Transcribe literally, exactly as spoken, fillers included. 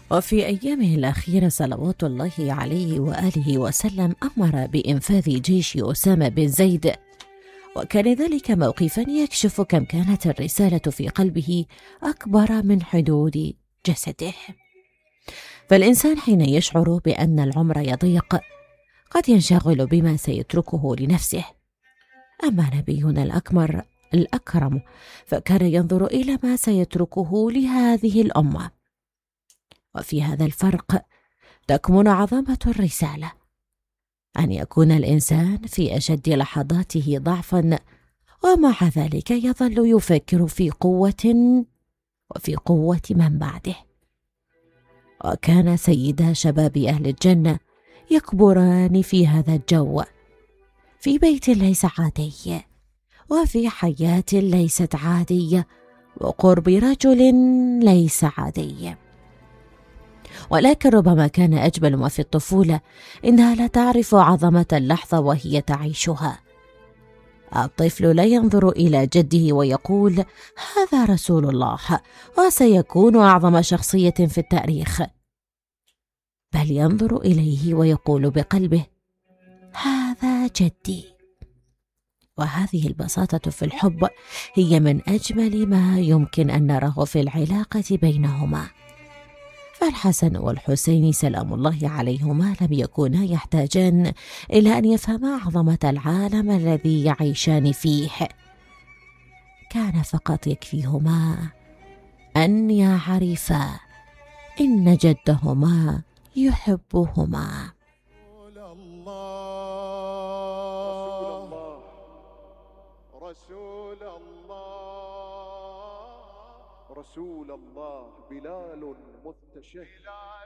وفي أيامه الأخيرة صلوات الله عليه وآله وسلم أمر بإنفاذ جيش أسامة بن زيد، وكان ذلك موقفا يكشف كم كانت الرسالة في قلبه أكبر من حدود جسده. فالإنسان حين يشعر بأن العمر يضيق قد ينشغل بما سيتركه لنفسه، أما نبينا الأكمل الأكرم فكان ينظر إلى ما سيتركه لهذه الأمة. وفي هذا الفرق تكمن عظمة الرسالة، أن يكون الإنسان في أشد لحظاته ضعفا ومع ذلك يظل يفكر في قوة وفي قوة من بعده. وكان سيدا شباب أهل الجنة يكبران في هذا الجو، في بيت ليس عادي، وفي حياة ليست عادية، وقرب رجل ليس عادي. ولكن ربما كان أجمل ما في الطفولة إنها لا تعرف عظمة اللحظة وهي تعيشها. الطفل لا ينظر إلى جده ويقول هذا رسول الله وسيكون أعظم شخصية في التاريخ، بل ينظر إليه ويقول بقلبه هذا جدي. وهذه البساطة في الحب هي من أجمل ما يمكن أن نراه في العلاقة بينهما. فالحسن والحسين سلام الله عليهما لم يكونا يحتاجان إلى أن يفهما عظمة العالم الذي يعيشان فيه، كان فقط يكفيهما أن يعرفا إن جدهما يحبهما. رسول الله رسول الله بلال مستشهد